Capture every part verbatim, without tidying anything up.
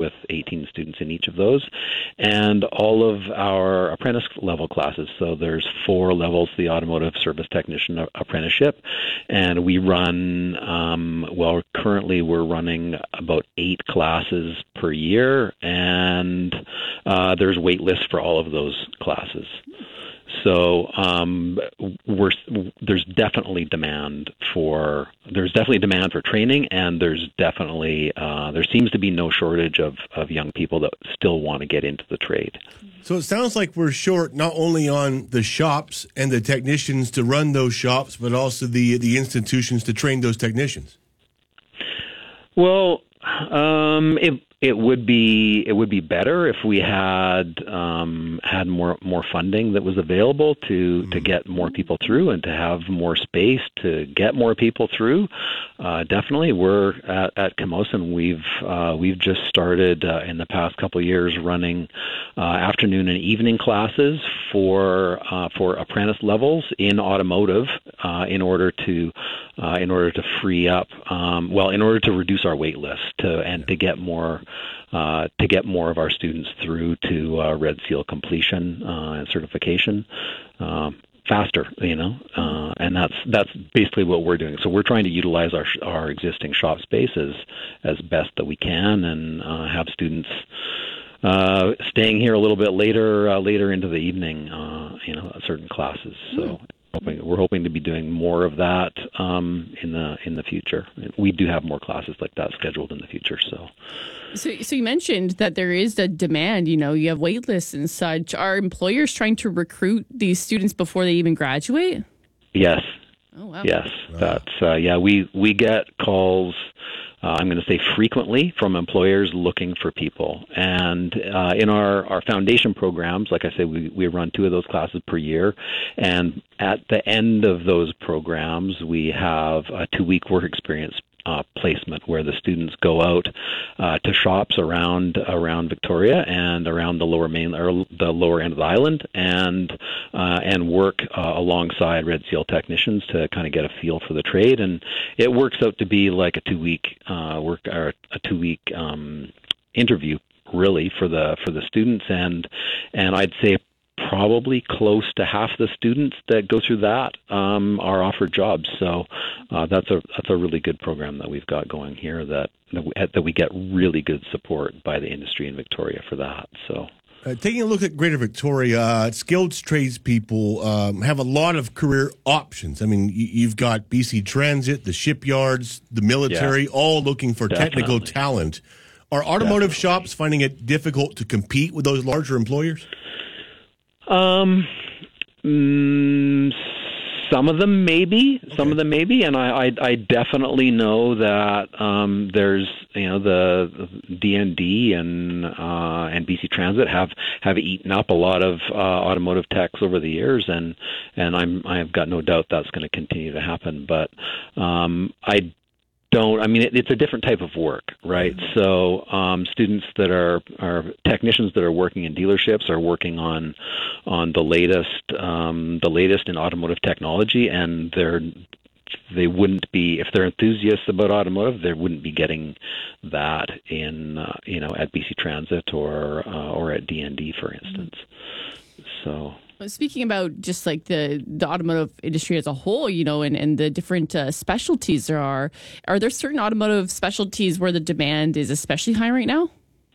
with eighteen students in each of those, and all of our apprentice level classes. So there's four levels, the automotive service technician apprenticeship, and we run, um, well, currently we're running about eight classes per year, and uh, there's wait lists for all of those classes. So um, we're, there's definitely demand for there's definitely demand for training, and there's definitely uh, there seems to be no shortage of, of young people that still want to get into the trade. So it sounds like we're short not only on the shops and the technicians to run those shops, but also the the institutions to train those technicians. Well, um, it it would be it would be better if we had um, had more more funding that was available to, mm. to get more people through and to have more space to get more people through. Uh, definitely, we're at, at Camosun. We've uh, we've just started uh, in the past couple of years running uh, afternoon and evening classes for uh, for apprentice levels in automotive uh, in order to uh, in order to free up um, well in order to reduce our wait list to and to get more. Uh, to get more of our students through to uh, Red Seal completion uh, and certification uh, faster, you know, uh, and that's that's basically what we're doing. So we're trying to utilize our our existing shop spaces as best that we can, and uh, have students uh, staying here a little bit later uh, later into the evening, uh, you know, at certain classes. So. Mm. Hoping, we're hoping to be doing more of that um, in the in the future. We do have more classes like that scheduled in the future. So, so, so you mentioned that there is a demand. You know, you have wait lists and such. Are employers trying to recruit these students before they even graduate? Yes. Oh wow. Yes, wow. that's uh, yeah. We we get calls. Uh, I'm going to say frequently from employers looking for people. And uh, in our, our foundation programs, like I said, we, we run two of those classes per year. And at the end of those programs, we have a two-week work experience uh, placement where the students go out uh, to shops around around Victoria and around the lower main or the lower end of the island, and uh, and work uh, alongside Red Seal technicians to kind of get a feel for the trade. And it works out to be like a two week uh, work or a two week um, interview really for the for the students, and and I'd say probably close to half the students that go through that um, are offered jobs. So uh, that's a that's a really good program that we've got going here. That that we, that we get really good support by the industry in Victoria for that. So. Uh, taking a look at Greater Victoria, uh, skilled tradespeople um, have a lot of career options. I mean, you, you've got B C Transit, the shipyards, the military, yeah. all looking for Definitely. technical talent. Are automotive Definitely. shops finding it difficult to compete with those larger employers? Um, mm, some of them maybe, okay. some of them maybe, and I, I, I definitely know that um, there's, you know, the D N D and uh, and B C Transit have, have eaten up a lot of uh, automotive techs over the years, and and I'm I've got no doubt that's going to continue to happen. But um, I. Don't I mean it, it's a different type of work, right? Mm-hmm. So um, students that are are technicians that are working in dealerships are working on on the latest um, the latest in automotive technology, and they're they wouldn't be if they're enthusiasts about automotive, they wouldn't be getting that in uh, you know at B C Transit or uh, or at D N D, for instance. Mm-hmm. So. Speaking about just like the, the automotive industry as a whole, you know, and, and the different uh, specialties there are, are there certain automotive specialties where the demand is especially high right now?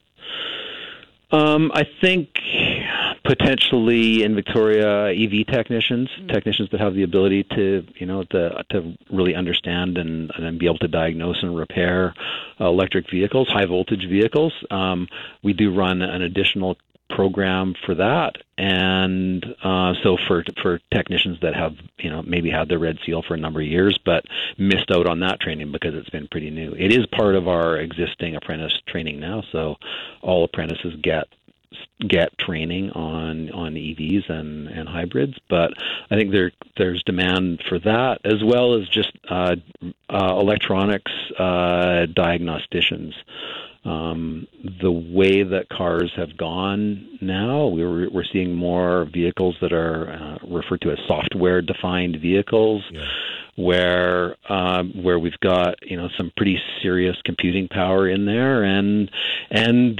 Um, I think potentially in Victoria, E V technicians, mm-hmm. technicians that have the ability to, you know, to to really understand and, and be able to diagnose and repair uh, electric vehicles, high voltage vehicles. Um, we do run an additional program for that, and uh, so for for technicians that have you know maybe had their Red Seal for a number of years but missed out on that training because it's been pretty new. It is part of our existing apprentice training now, so all apprentices get get training on on E Vs and, and hybrids. But I think there there's demand for that as well as just uh, uh, electronics uh, diagnosticians. Um, the way that cars have gone now, we're we're seeing more vehicles that are uh, referred to as software-defined vehicles, yeah. where um, where we've got you know some pretty serious computing power in there, and and